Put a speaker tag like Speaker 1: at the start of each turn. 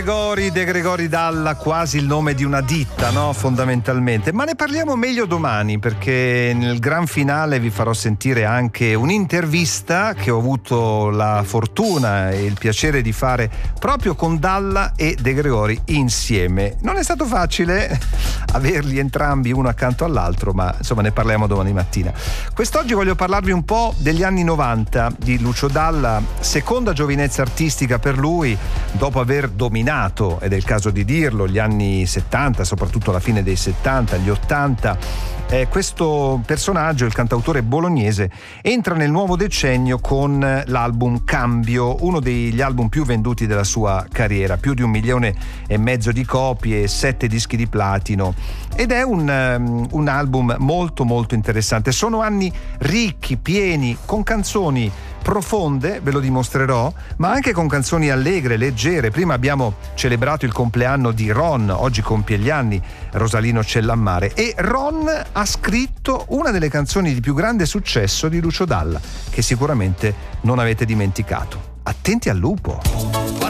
Speaker 1: De Gregori Dalla, quasi il nome di una ditta, no? Fondamentalmente, ma ne parliamo meglio domani, perché nel gran finale vi farò sentire anche un'intervista che ho avuto la fortuna e il piacere di fare proprio con Dalla e De Gregori insieme. Non è stato facile averli entrambi uno accanto all'altro, ma insomma ne parliamo domani mattina. Quest'oggi voglio parlarvi un po' degli anni 90 di Lucio Dalla, seconda giovinezza artistica per lui, dopo aver dominato, ed è il caso di dirlo, gli anni 70, soprattutto la fine dei 70, gli 80. Questo personaggio, il cantautore bolognese, entra nel nuovo decennio con l'album Cambio, uno degli album più venduti della sua carriera, più di 1,5 milioni di copie, 7 dischi di platino, ed è un album molto molto interessante. Sono anni ricchi, pieni, con canzoni profonde, ve lo dimostrerò, ma anche con canzoni allegre, leggere. Prima abbiamo celebrato il compleanno di Ron, oggi compie gli anni Rosalino Cellammare, e Ron ha scritto una delle canzoni di più grande successo di Lucio Dalla, che sicuramente non avete dimenticato. Attenti al lupo.